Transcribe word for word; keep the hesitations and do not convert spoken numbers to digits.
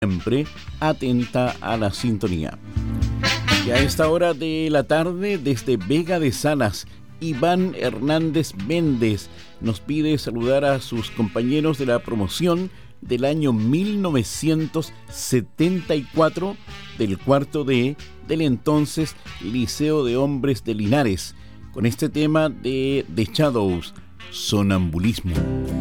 siempre atenta a la sintonía. Y a esta hora de la tarde, desde Vega de Salas, Iván Hernández Méndez nos pide saludar a sus compañeros de la promoción del año mil novecientos setenta y cuatro del cuarto D del entonces Liceo de Hombres de Linares, con este tema de The Shadows, Sonambulismo.